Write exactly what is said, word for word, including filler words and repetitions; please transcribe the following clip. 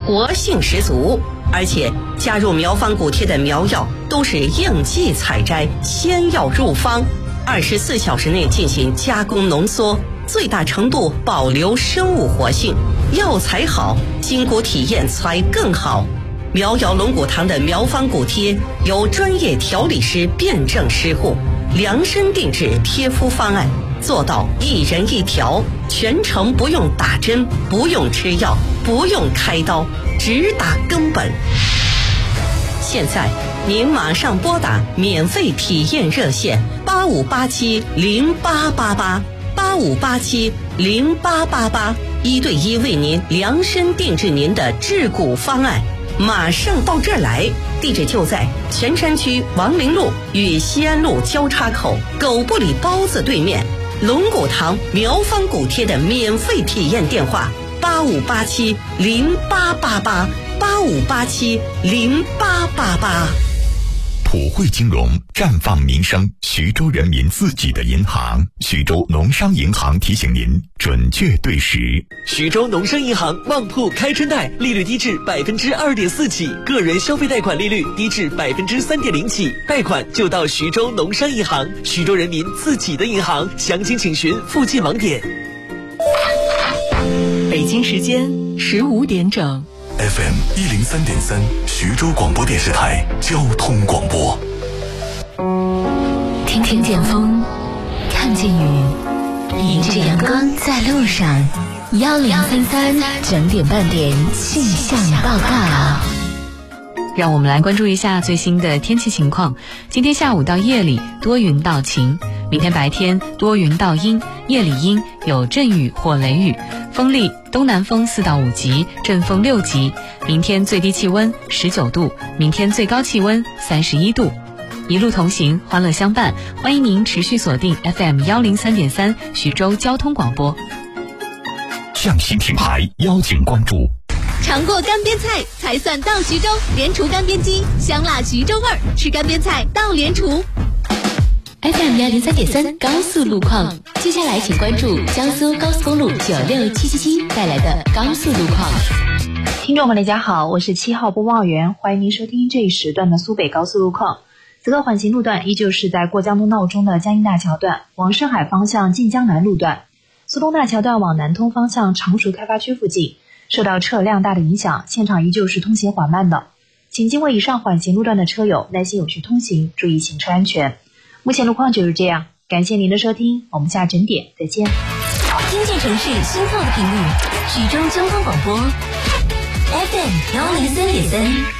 活性十足。而且加入苗方骨贴的苗药都是应季采摘，鲜药入方，二十四小时内进行加工浓缩，最大程度保留生物活性。药材好，筋骨体验才更好。苗瑶龙骨堂的苗方骨贴由专业调理师辨证施护，量身定制贴敷方案，做到一人一条，全程不用打针，不用吃药，不用开刀，直达根本。现在您马上拨打免费体验热线八五八七零八八八八五八七零八八八，一对一为您量身定制您的治骨方案。马上到这儿来，地址就在泉山区王陵路与西安路交叉口狗不理包子对面。龙骨堂苗方骨贴的免费体验电话八五八七零八八八八五八七零八八八。 普惠金融绽放民生，徐州人民自己的银行。徐州农商银行提醒您准确对时。 徐州农商银行旺铺开春贷，利率低至百分之二点四起，个人消费贷款利率低至百分之三点零起，贷款就到徐州农商银行，徐州人民自己的银行。详情请询附近网点。 北京时间十五点整。 F M 一零三点三，徐州广播电视台交通广播。 听听见风，看见雨，迎着阳光在路上。幺零三三整点半点气象报告。 让我们来关注一下最新的天气情况。今天下午到夜里多云到晴，明天白天多云到阴，夜里阴，有阵雨或雷雨，风力东南风四到五级，阵风六级。明天最低气温十九度，明天最高气温三十一度。一路同行，欢乐相伴，欢迎您持续锁定 F M 幺零三点三徐州交通广播。 向新品牌邀请关注。 尝过干煸菜才算到徐州，联厨干煸鸡，香辣徐州味儿，吃干煸菜到联厨。 F M 幺零三点三高速路况，接下来请关注江苏高速公路九六七七七带来的高速路况。 听众们大家好，我是七号播报员，欢迎您收听这一时段的苏北高速路况。此刻缓行路段依旧是在过江东闹中的江阴大桥段往深海方向晋江南路段，苏东大桥段往南通方向常熟开发区附近，受到车辆大的影响，现场依旧是通行缓慢的，请经过以上缓行路段的车友耐心有序通行，注意行车安全。目前路况就是这样，感谢您的收听，我们下整点再见。 听见城市心跳的频率，徐州交通广播 F M 幺零三点三。